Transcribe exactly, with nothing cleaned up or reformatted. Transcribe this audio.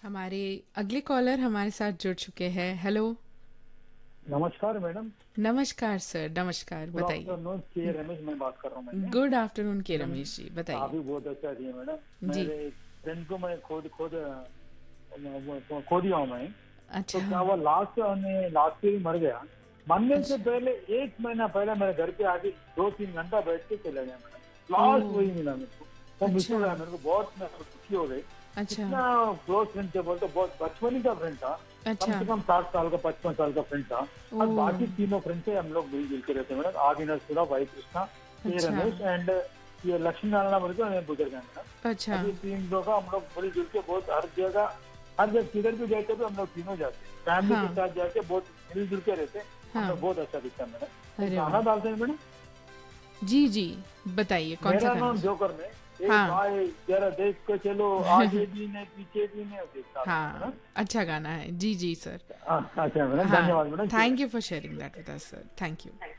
हमारे अगले कॉलर हमारे साथ जुड़ चुके हैं। हेलो। नमस्कार मैडम। नमस्कार सर, नमस्कार, गुड बताइए। आफ्टरनून, के रमेश मैं बात कर रहा हूँ। मैंने गुड आफ्टरनून के मैडम रमेश जी, बताइए। आप भी बहुत अच्छा दिए मैडम। जी। मेरे एक फ्रेंड को मैं खुद खुद अ, खो दिया हूँ मैं। तो अच्छा। क्या हुआ, लास्ट में लास्ट ईयर मर गया। मरने से अच्छा। पहले एक महीना पहले मेरे घर पे आके दो तीन घंटा बैठ के चले गया मैडम। ओ। लास्ट वही मिला मेरे को। वो मिस हो अच्छा। गया मेरे को, बहुत मैं दुखी हो गई। अच्छा। इतना क्लोज फ्रेंड थे, बोलते बहुत बचपन का फ्रेंड था। कम अच्छा। से कम साठ साल का पचपन साल का फ्रेंड था। ओ। और बाकी तीनों फ्रेंड से हम लोग मिलजुल के रहते हैं मैडम। आदि नरसुरा, वाई कृष्णा, के अच्छा। रमेश एंड ये लक्ष्मी नारायण बोल के बुजुर्ग हैं मैडम। अच्छा। अभी तीन लोग का हम लोग मिलजुल के बहुत हर जगह, हर जगह किधर भी जाते तो हम लोग तीनों जाते हैं। फैमिली के हाँ। साथ जाके बहुत मिलजुल के रहते हैं। हम हाँ। लोग बहुत अच्छा दिखता है मैडम। एक अरे गाना वाह। डालते हैं मैडम। जी जी, बताइए कौन सा मेरा गाना। नाम जोकर में, ए हाँ। भाई जरा देख के चलो, आगे भी नहीं पीछे भी नहीं, देखता हाँ, मैडम। अच्छा गाना है। जी जी सर। अच्छा मैडम, हाँ। धन्यवाद madam. Thank you for sharing that with us sir, thank you.